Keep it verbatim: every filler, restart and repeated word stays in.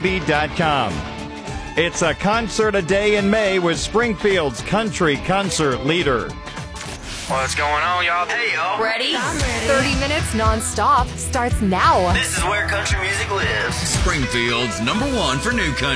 V dot com. It's a concert a day in May with Springfield's country concert leader. What's going on, y'all? Hey, y'all. Ready? thirty minutes non-stop starts now. This is where country music lives. Springfield's number one for new country.